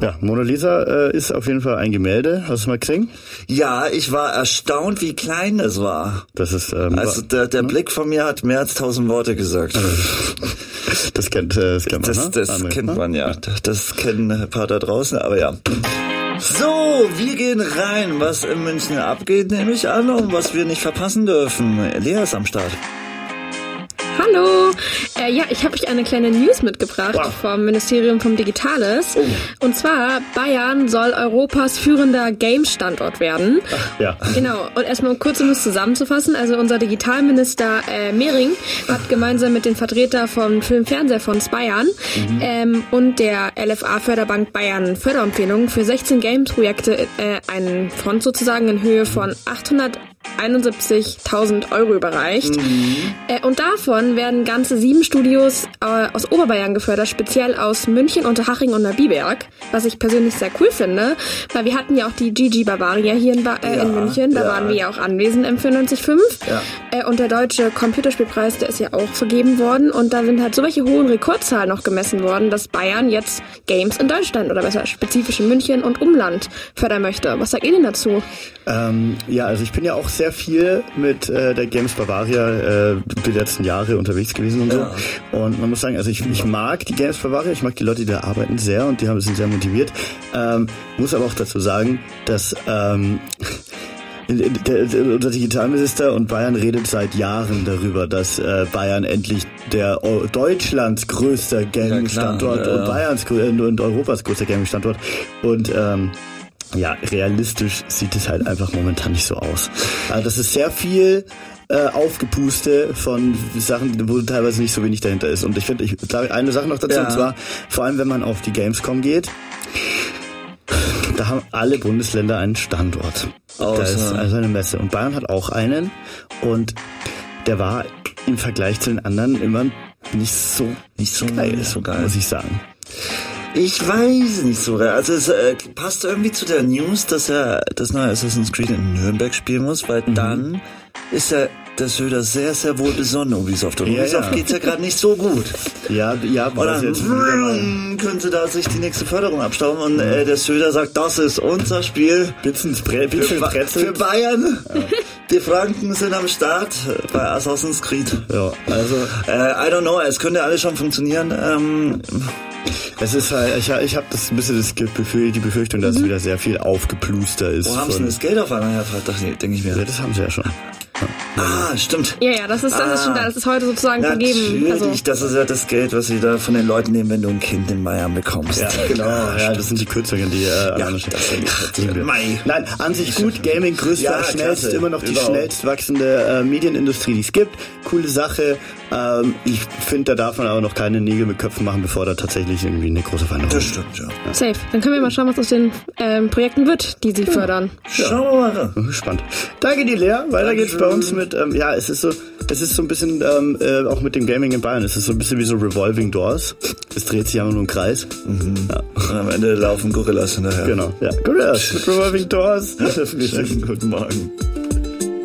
Ja, Mona Lisa ist auf jeden Fall ein Gemälde. Hast du mal gesehen? Ja, ich war erstaunt, wie klein das war. Das ist also der Blick von mir hat mehr als 1000 Worte gesagt. Das kennt man. Das kennt man ja. Das kennen ein paar da draußen, aber ja. So, wir gehen rein, was in München abgeht, nehme ich an, und was wir nicht verpassen dürfen. Lea ist am Start. Hallo! Ja, ich habe euch eine kleine News mitgebracht vom Ministerium vom Digitales. Oh. Und zwar, Bayern soll Europas führender Game-Standort werden. Ach, ja. Genau. Und erstmal kurz, um es zusammenzufassen. Also unser Digitalminister Mehring hat gemeinsam mit den Vertretern von Film-Fernsehfonds Bayern und der LFA-Förderbank Bayern Förderempfehlungen für 16 Games-Projekte einen Fonds sozusagen in Höhe von 871.000 € überreicht. Und davon werden ganze 7 Studios aus Oberbayern gefördert, speziell aus München, Unterhaching und Biberg, was ich persönlich sehr cool finde, weil wir hatten ja auch die GG Bavaria hier in München, da waren wir ja auch anwesend im 94.5 und der deutsche Computerspielpreis, der ist ja auch vergeben worden und da sind halt so welche hohen Rekordzahlen noch gemessen worden, dass Bayern jetzt Games in Deutschland oder besser spezifisch in München und Umland fördern möchte. Was sagt ihr denn dazu? Ja, also ich bin ja auch sehr viel mit der Games Bavaria die letzten Jahre unterwegs gewesen und so. Und man muss sagen, also ich mag die Games Bavaria, ich mag die Leute, die da arbeiten sehr und sind sehr motiviert. Muss aber auch dazu sagen, dass unser Digitalminister und Bayern redet seit Jahren darüber, dass Bayern endlich der Deutschlands größter Gaming-Standort und Bayerns und Europas größter Gaming-Standort und ja, realistisch sieht es halt einfach momentan nicht so aus. Also das ist sehr viel Aufgepuste von Sachen, wo teilweise nicht so wenig dahinter ist. Und ich sage eine Sache noch dazu, und zwar, vor allem wenn man auf die Gamescom geht, da haben alle Bundesländer einen Standort. Da ist also eine Messe. Und Bayern hat auch einen. Und der war im Vergleich zu den anderen immer nicht so geil, muss ich sagen. Ich weiß nicht so. Also es passt irgendwie zu der News, dass er das neue Assassin's Creed in Nürnberg spielen muss, weil dann ist er der Söder sehr, sehr wohl besonnen, Ubisoft. Und Ubisoft geht's ja gerade nicht so gut. Ja. Und dann könnte da sich die nächste Förderung abstauben und der Söder sagt, das ist unser Spiel. Für Bayern. Ja. Die Franken sind am Start bei Assassin's Creed. Ja, also I don't know, es könnte alles schon funktionieren. Es ist halt, ich habe das ein bisschen die Befürchtung, dass es wieder sehr viel aufgepluster ist. Wo haben sie denn das Geld auf einmal hergebracht, denke ich mir. Ja, das haben sie ja schon. Stimmt. Ja, das ist schon da. Das ist heute sozusagen vergeben. Natürlich, das ist ja das Geld, was sie da von den Leuten nehmen, wenn du ein Kind in Bayern bekommst. Ja, genau. Ja, das sind die Kürzungen, die Nein, an sich gut. Gaming größter, schnellst, immer noch die schnellst wachsende Medienindustrie, die es gibt. Coole Sache. Ich finde, da darf man aber noch keine Nägel mit Köpfen machen, bevor da tatsächlich irgendwie eine große Veränderung ist. Das stimmt, ja. Safe. Dann können wir mal schauen, was aus den Projekten wird, die sie fördern. Schauen wir mal. Spannend. Danke dir, Lea. Weiter geht's bei uns mit, es ist so ein bisschen, auch mit dem Gaming in Bayern, es ist so ein bisschen wie so Revolving Doors. Es dreht sich einfach nur im Kreis. Ja. Und am Ende laufen Gorillas hinterher. Genau, ja. Gorillas mit Revolving Doors. Schönen guten Morgen.